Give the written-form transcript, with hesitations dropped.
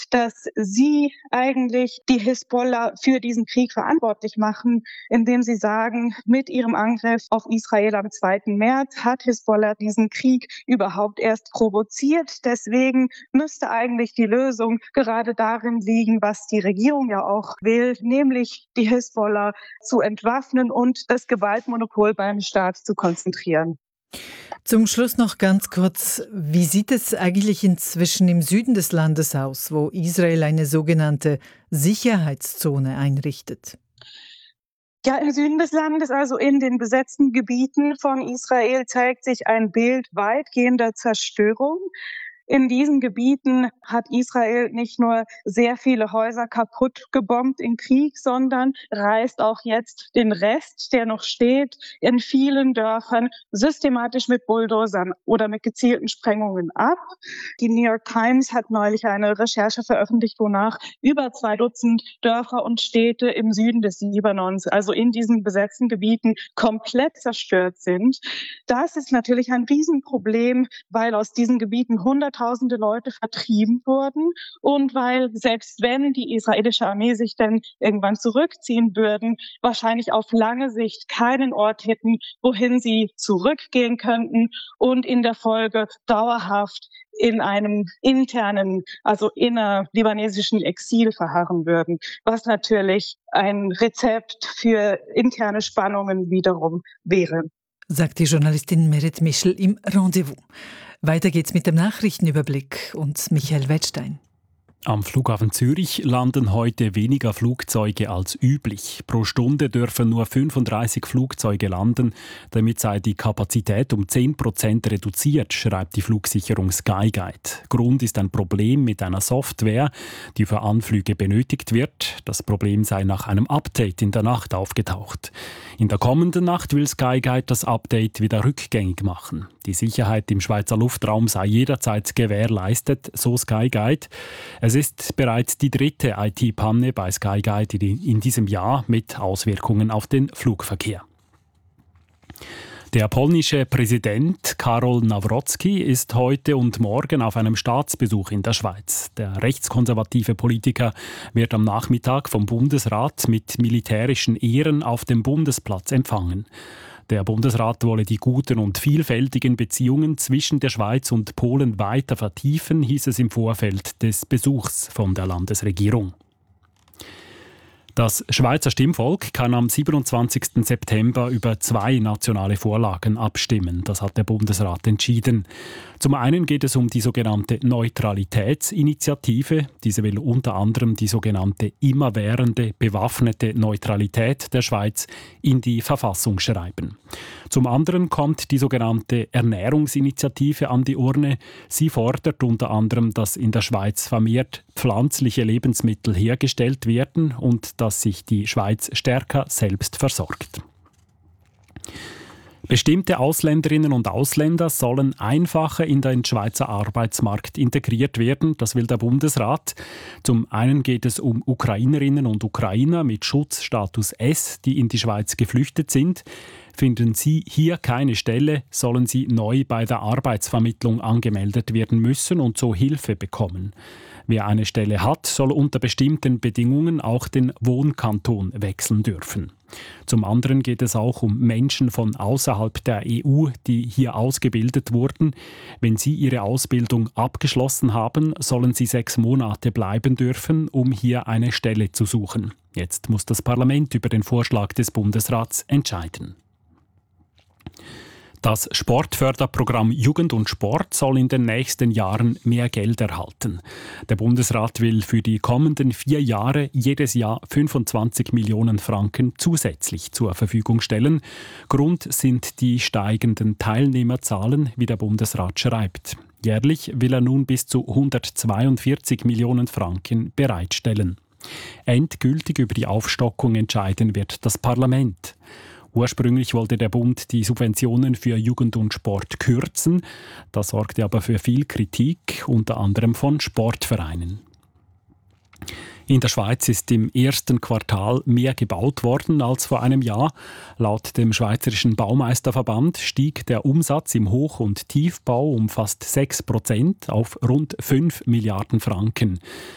dass sie eigentlich die Hisbollah für diesen Krieg verantwortlich machen, indem sie sagen, mit ihrem Angriff auf Israel am 2. März hat Hisbollah diesen Krieg überhaupt erst provoziert. Deswegen müsste eigentlich die Lösung gerade darin liegen, was die Regierung ja auch will, nämlich die Hisbollah zu entwaffnen und das Gewaltmonopol beim Staat zu konzentrieren. Zum Schluss noch ganz kurz, wie sieht es eigentlich inzwischen im Süden des Landes aus, wo Israel eine sogenannte Sicherheitszone einrichtet? Ja, im Süden des Landes, also in den besetzten Gebieten von Israel, zeigt sich ein Bild weitgehender Zerstörung. In diesen Gebieten hat Israel nicht nur sehr viele Häuser kaputt gebombt im Krieg, sondern reißt auch jetzt den Rest, der noch steht, in vielen Dörfern systematisch mit Bulldozern oder mit gezielten Sprengungen ab. Die New York Times hat neulich eine Recherche veröffentlicht, wonach über 2 Dutzend Dörfer und Städte im Süden des Libanons, also in diesen besetzten Gebieten, komplett zerstört sind. Das ist natürlich ein Riesenproblem, weil aus diesen Gebieten Hunderttausende Leute vertrieben wurden und weil, selbst wenn die israelische Armee sich dann irgendwann zurückziehen würden, wahrscheinlich auf lange Sicht keinen Ort hätten, wohin sie zurückgehen könnten und in der Folge dauerhaft in einem internen, also innerlibanesischen Exil verharren würden, was natürlich ein Rezept für interne Spannungen wiederum wäre. Sagt die Journalistin Merit Michel im Rendezvous. Weiter geht's mit dem Nachrichtenüberblick und Michael Wettstein. Am Flughafen Zürich landen heute weniger Flugzeuge als üblich. Pro Stunde dürfen nur 35 Flugzeuge landen. Damit sei die Kapazität um 10% reduziert, schreibt die Flugsicherung Skyguide. Grund ist ein Problem mit einer Software, die für Anflüge benötigt wird. Das Problem sei nach einem Update in der Nacht aufgetaucht. In der kommenden Nacht will Skyguide das Update wieder rückgängig machen. Die Sicherheit im Schweizer Luftraum sei jederzeit gewährleistet, so Skyguide. Es ist bereits die 3. IT-Panne bei Skyguide in diesem Jahr mit Auswirkungen auf den Flugverkehr. Der polnische Präsident Karol Nawrocki ist heute und morgen auf einem Staatsbesuch in der Schweiz. Der rechtskonservative Politiker wird am Nachmittag vom Bundesrat mit militärischen Ehren auf dem Bundesplatz empfangen. Der Bundesrat wolle die guten und vielfältigen Beziehungen zwischen der Schweiz und Polen weiter vertiefen, hieß es im Vorfeld des Besuchs von der Landesregierung. Das Schweizer Stimmvolk kann am 27. September über 2 nationale Vorlagen abstimmen. Das hat der Bundesrat entschieden. Zum einen geht es um die sogenannte Neutralitätsinitiative. Diese will unter anderem die sogenannte immerwährende bewaffnete Neutralität der Schweiz in die Verfassung schreiben. Zum anderen kommt die sogenannte Ernährungsinitiative an die Urne. Sie fordert unter anderem, dass in der Schweiz vermehrt pflanzliche Lebensmittel hergestellt werden und dass sich die Schweiz stärker selbst versorgt. Bestimmte Ausländerinnen und Ausländer sollen einfacher in den Schweizer Arbeitsmarkt integriert werden, das will der Bundesrat. Zum einen geht es um Ukrainerinnen und Ukrainer mit Schutzstatus S, die in die Schweiz geflüchtet sind. Finden sie hier keine Stelle, sollen sie neu bei der Arbeitsvermittlung angemeldet werden müssen und so Hilfe bekommen. Wer eine Stelle hat, soll unter bestimmten Bedingungen auch den Wohnkanton wechseln dürfen. Zum anderen geht es auch um Menschen von außerhalb der EU, die hier ausgebildet wurden. Wenn sie ihre Ausbildung abgeschlossen haben, sollen sie 6 Monate bleiben dürfen, um hier eine Stelle zu suchen. Jetzt muss das Parlament über den Vorschlag des Bundesrats entscheiden. Das Sportförderprogramm Jugend und Sport soll in den nächsten Jahren mehr Geld erhalten. Der Bundesrat will für die kommenden 4 Jahre jedes Jahr 25 Millionen Franken zusätzlich zur Verfügung stellen. Grund sind die steigenden Teilnehmerzahlen, wie der Bundesrat schreibt. Jährlich will er nun bis zu 142 Millionen Franken bereitstellen. Endgültig über die Aufstockung entscheiden wird das Parlament. Ursprünglich wollte der Bund die Subventionen für Jugend und Sport kürzen. Das sorgte aber für viel Kritik, unter anderem von Sportvereinen. In der Schweiz ist im ersten Quartal mehr gebaut worden als vor einem Jahr. Laut dem Schweizerischen Baumeisterverband stieg der Umsatz im Hoch- und Tiefbau um fast 6% auf rund 5 Milliarden Franken.